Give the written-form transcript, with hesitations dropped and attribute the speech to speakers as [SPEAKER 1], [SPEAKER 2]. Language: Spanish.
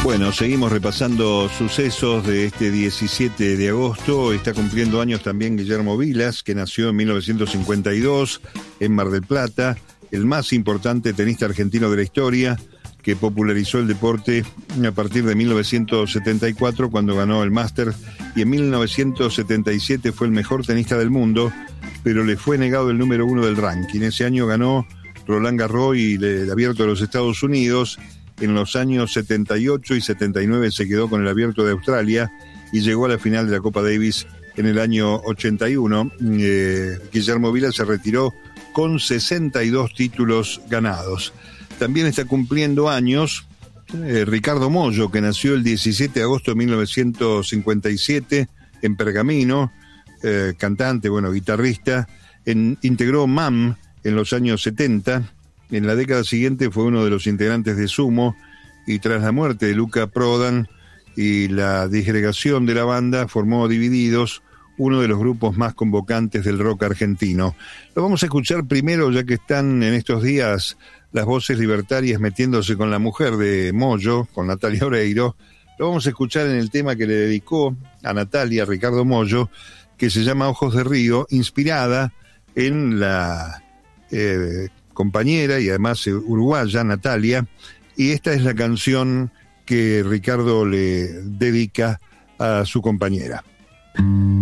[SPEAKER 1] Bueno, seguimos repasando sucesos de este 17 de agosto. Está cumpliendo años también Guillermo Vilas, que nació en 1952 en Mar del Plata, el más importante tenista argentino de la historia, que popularizó el deporte a partir de 1974, cuando ganó el Masters, y en 1977 fue el mejor tenista del mundo, pero le fue negado el número 1 del ranking. Ese año ganó Roland Garros y el Abierto de los Estados Unidos. En los años 78 y 79 se quedó con el Abierto de Australia y llegó a la final de la Copa Davis en el año 81. Guillermo Vilas se retiró con 62 títulos ganados. También está cumpliendo años Ricardo Mollo, que nació el 17 de agosto de 1957 en Pergamino, cantante, guitarrista, integró MAM en los años 70. En la década siguiente fue uno de los integrantes de Sumo, y tras la muerte de Luca Prodan y la disgregación de la banda, formó Divididos, uno de los grupos más convocantes del rock argentino. Lo vamos a escuchar primero, ya que están en estos días las voces libertarias metiéndose con la mujer de Mollo, con Natalia Oreiro. Lo vamos a escuchar en el tema que le dedicó a Natalia, Ricardo Mollo, que se llama Ojos de Río, inspirada en la compañera y además uruguaya Natalia, y esta es la canción que Ricardo le dedica a su compañera.